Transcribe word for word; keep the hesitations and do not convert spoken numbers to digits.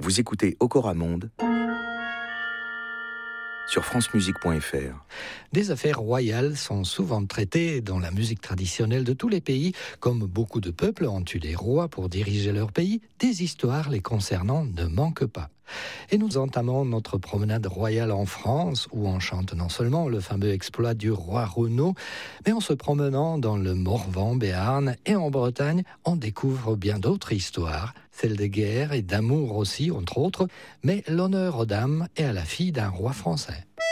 Vous écoutez Okoramonde sur francemusique point f r. Des affaires royales sont souvent traitées dans la musique traditionnelle de tous les pays. Comme beaucoup de peuples ont eu des rois pour diriger leur pays, des histoires les concernant ne manquent pas. Et nous entamons notre promenade royale en France, où on chante non seulement le fameux exploit du roi Renaud, mais en se promenant dans le Morvan, Béarn et en Bretagne, on découvre bien d'autres histoires, celles de guerre et d'amour aussi, entre autres, mais l'honneur aux dames et à la fille d'un roi français.